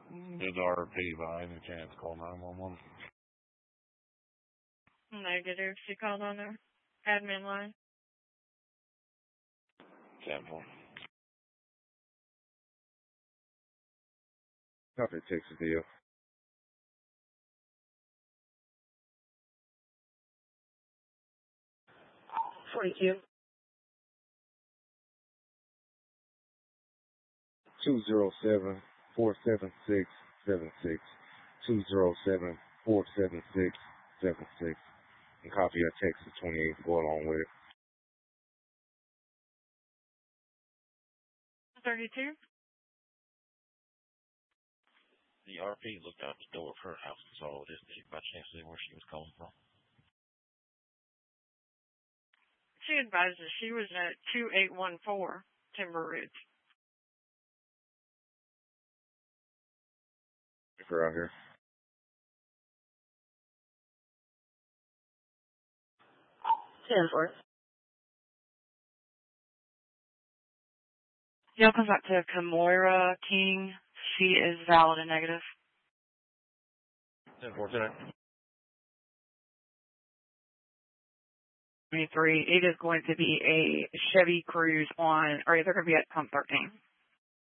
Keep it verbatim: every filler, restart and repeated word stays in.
Is R P by any chance call nine one one? Negative. She called on her admin line. Sample. Copy, Texas deal. forty-two. two zero seven, four seven six, seven six. two zero seven, four seven six, seven six. And copy your Texas twenty-eight to go along with it. thirty-two. The R P looked out the door of her house and saw this. Did you by chance see where she was calling from? She advised us she was at two eight one four Timber Ridge. Her out here. ten four. Y'all comes back to Kamoira King. She is valid and negative. ten four today. twenty-three. It is going to be a Chevy Cruze on, or they're going to be at pump thirteen.